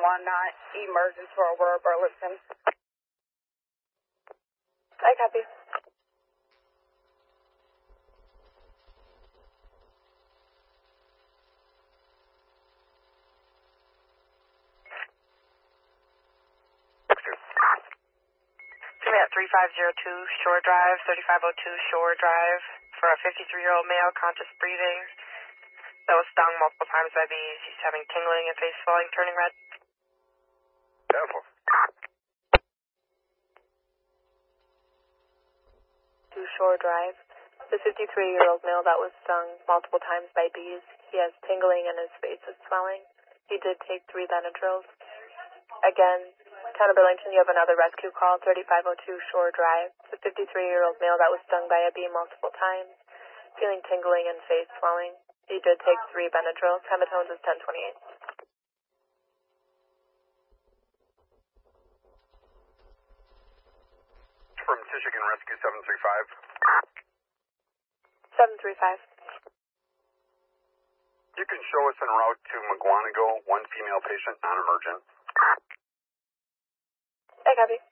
not emergence for Aurora Burleson. I copy. Jimmy at 3502 Shore Drive, 3502 Shore Drive, for a 53-year-old male, conscious breathing, that was stung multiple times by bees. He's having tingling and face swelling, turning red. Careful. To Shore Drive, the 53-year-old male that was stung multiple times by bees. He has tingling and his face is swelling. He did take 3 Benadryls. Again, Town of Burlington, you have another rescue call, 3502 Shore Drive. The 53-year-old male that was stung by a bee multiple times, feeling tingling and face swelling. He did take 3 Benadryls. Hematones is 1028. From Michigan Rescue 735. 735. You can show us en route to McGuanago, 1 female patient, non-emergent. I copy.